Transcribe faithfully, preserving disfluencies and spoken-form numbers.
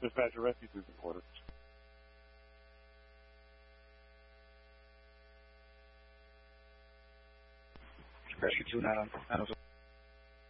Dispatcher, rescue through the quarter. Rescue two nine oh